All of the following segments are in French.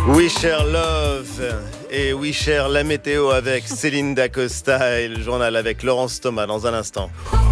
We Share Love et We Share la météo avec Céline Dacosta et le journal avec Laurence Thomas dans un instant.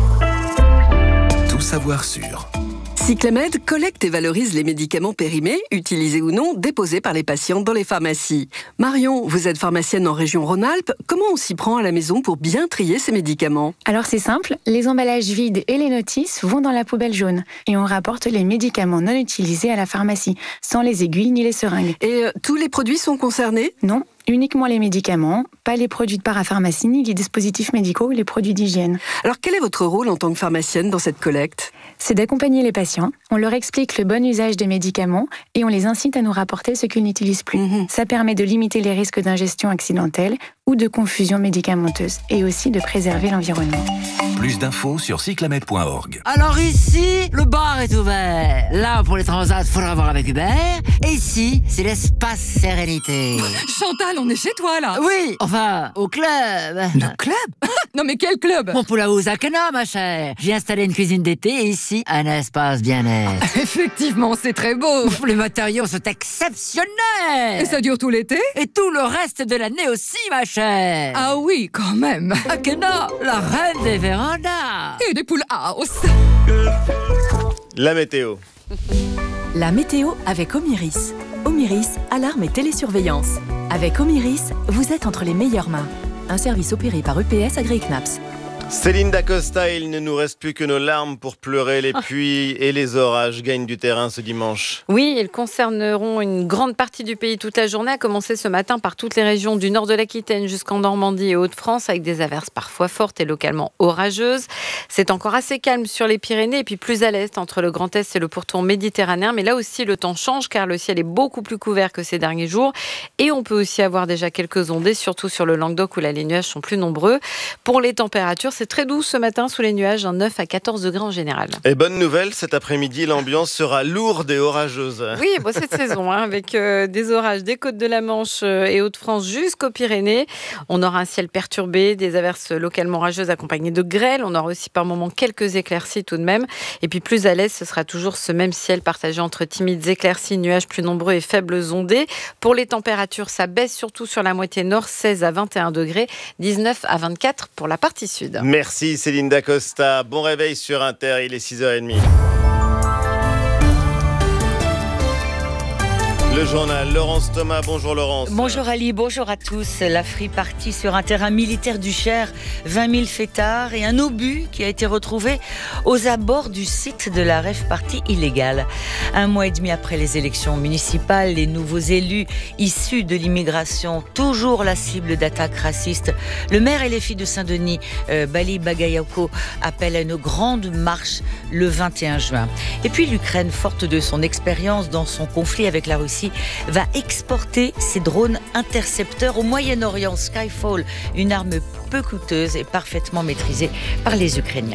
Tout savoir sur Cyclamed collecte et valorise les médicaments périmés, utilisés ou non, déposés par les patients dans les pharmacies. Marion, vous êtes pharmacienne en région Rhône-Alpes. Comment on s'y prend à la maison pour bien trier ces médicaments ? Alors c'est simple, les emballages vides et les notices vont dans la poubelle jaune. Et on rapporte les médicaments non utilisés à la pharmacie, sans les aiguilles ni les seringues. Et tous les produits sont concernés ? Non, uniquement les médicaments, pas les produits de parapharmacie, ni les dispositifs médicaux ou les produits d'hygiène. Alors quel est votre rôle en tant que pharmacienne dans cette collecte ? C'est d'accompagner les patients, on leur explique le bon usage des médicaments et on les incite à nous rapporter ce qu'ils n'utilisent plus. Ça permet de limiter les risques d'ingestion accidentelle ou de confusion médicamenteuse et aussi de préserver l'environnement. Plus d'infos sur cyclamed.org. Alors ici, le bar est ouvert. Là, pour les transats, faudra voir avec Hubert. Et ici, c'est l'espace sérénité. Chantal, on est chez toi, là. Oui, enfin, au club. Le club ? Non, mais quel club ? Mon poulain Zakana, ma chère. J'ai installé une cuisine d'été et ici, un espace bien-être. Effectivement, c'est très beau. Les matériaux sont exceptionnels. Et ça dure tout l'été ? Et tout le reste de l'année aussi, ma chère. Ah oui, quand même. Akena, la reine des vérandas. Et des poules house. La météo. La météo avec Omiris. Omiris, alarme et télésurveillance. Avec Omiris, vous êtes entre les meilleures mains. Un service opéré par EPS AgriKnaps. Céline Dacosta, il ne nous reste plus que nos larmes pour pleurer. Les pluies et les orages gagnent du terrain ce dimanche. Oui, ils concerneront une grande partie du pays toute la journée, à commencer ce matin par toutes les régions du nord de l'Aquitaine jusqu'en Normandie et Hauts-de-France, avec des averses parfois fortes et localement orageuses. C'est encore assez calme sur les Pyrénées et puis plus à l'est, entre le Grand Est et le pourtour méditerranéen. Mais là aussi, le temps change car le ciel est beaucoup plus couvert que ces derniers jours. Et on peut aussi avoir déjà quelques ondées, surtout sur le Languedoc où là, les nuages sont plus nombreux. Pour les températures, c'est très doux ce matin sous les nuages, 9 à 14 degrés en général. Et bonne nouvelle, cet après-midi, l'ambiance sera lourde et orageuse. Oui, bon, cette saison, avec des orages des côtes de la Manche et Hauts-de-France jusqu'aux Pyrénées. On aura un ciel perturbé, des averses localement orageuses accompagnées de grêle. On aura aussi par moments quelques éclaircies tout de même. Et puis plus à l'est, ce sera toujours ce même ciel partagé entre timides éclaircies, nuages plus nombreux et faibles ondées. Pour les températures, ça baisse surtout sur la moitié nord, 16 à 21 degrés, 19 à 24 pour la partie sud. Merci Céline Dacosta. Bon réveil sur Inter, il est 6h30. Le journal, Laurence Thomas. Bonjour Laurence. Bonjour Ali, bonjour à tous. La Free Party sur un terrain militaire du Cher, 20 000 fêtards et un obus qui a été retrouvé aux abords du site de la Rave Party illégale. Un mois et demi après les élections municipales, les nouveaux élus issus de l'immigration, toujours la cible d'attaques racistes. Le maire et les filles de Saint-Denis, Bali Bagayoko, appellent à une grande marche le 21 juin. Et puis l'Ukraine, forte de son expérience dans son conflit avec la Russie, va exporter ses drones intercepteurs au Moyen-Orient. Skyfall, une arme peu coûteuse et parfaitement maîtrisée par les Ukrainiens.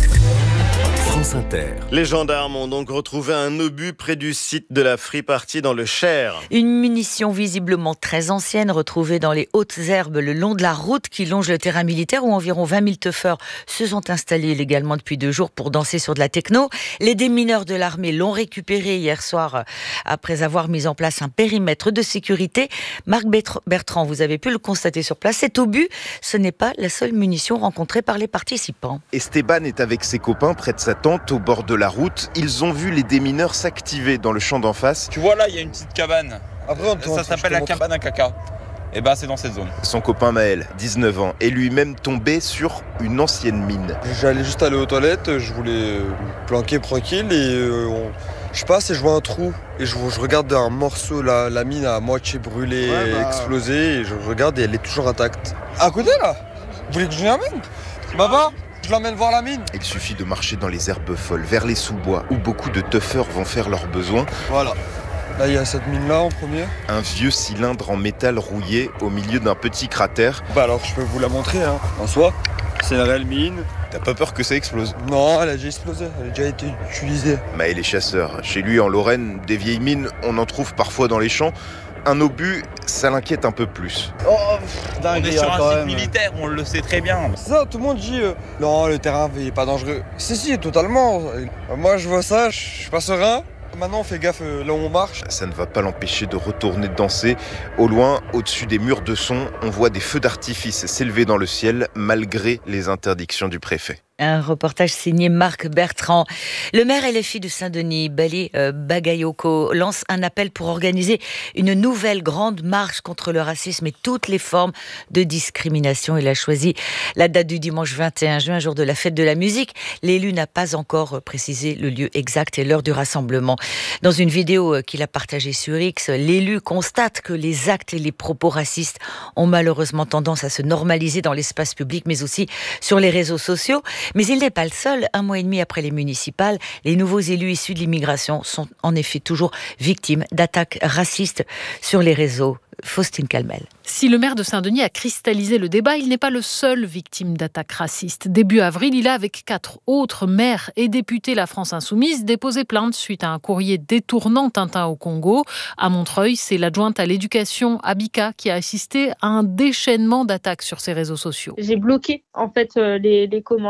France Inter. Les gendarmes ont donc retrouvé un obus près du site de la Free Party dans le Cher. Une munition visiblement très ancienne retrouvée dans les hautes herbes le long de la route qui longe le terrain militaire où environ 20 000 teufeurs se sont installés illégalement depuis 2 jours pour danser sur de la techno. Les démineurs de l'armée l'ont récupéré hier soir après avoir mis en place un périmètre de sécurité. Marc Bertrand, vous avez pu le constater sur place. Cet obus, ce n'est pas la seule munition rencontrée par les participants. Esteban est avec ses copains près de sa tente au bord de la route. Ils ont vu les démineurs s'activer dans le champ d'en face. Tu vois là, il y a une petite cabane. Ça s'appelle la cabane à caca. Et ben c'est dans cette zone. Son copain Maël, 19 ans, est lui-même tombé sur une ancienne mine. J'allais juste aller aux toilettes, je voulais me planquer tranquille et je passe et je vois un trou. Et je regarde un morceau, la mine à moitié brûlée, explosée, et je regarde et elle est toujours intacte. À côté là ? Vous voulez que je l'emmène ? Baba ? Je l'emmène voir la mine. Il suffit de marcher dans les herbes folles, vers les sous-bois, où beaucoup de teufeurs vont faire leurs besoins. Voilà. Là, il y a cette mine-là en premier. Un vieux cylindre en métal rouillé au milieu d'un petit cratère. Bah alors, je peux vous la montrer, hein. En soi, c'est une réelle mine. T'as pas peur que ça explose ? Non, elle a déjà explosé. Elle a déjà été utilisée. Maël est chasseur. Chez lui, en Lorraine, des vieilles mines, on en trouve parfois dans les champs. Un obus, ça l'inquiète un peu plus. Oh, on est sur un site militaire, on le sait très bien. C'est ça, tout le monde dit non, le terrain il est pas dangereux. Si, totalement. Moi, je vois ça, je suis pas serein. Maintenant, on fait gaffe là où on marche. Ça ne va pas l'empêcher de retourner danser. Au loin, au-dessus des murs de son, on voit des feux d'artifice s'élever dans le ciel malgré les interdictions du préfet. Un reportage signé Marc Bertrand. Le maire LFI de Saint-Denis, Bali Bagayoko, lance un appel pour organiser une nouvelle grande marche contre le racisme et toutes les formes de discrimination. Il a choisi la date du dimanche 21 juin, jour de la fête de la musique. L'élu n'a pas encore précisé le lieu exact et l'heure du rassemblement. Dans une vidéo qu'il a partagée sur X, l'élu constate que les actes et les propos racistes ont malheureusement tendance à se normaliser dans l'espace public, mais aussi sur les réseaux sociaux. Mais il n'est pas le seul. 1 mois et demi après les municipales, les nouveaux élus issus de l'immigration sont en effet toujours victimes d'attaques racistes sur les réseaux. Faustine Calmel. Si le maire de Saint-Denis a cristallisé le débat, il n'est pas le seul victime d'attaques racistes. Début avril, il a, avec 4 autres maires et députés La France Insoumise, déposé plainte suite à un courrier détournant Tintin au Congo. À Montreuil, c'est l'adjointe à l'éducation, Abika, qui a assisté à un déchaînement d'attaques sur ses réseaux sociaux. J'ai bloqué en fait les commentaires.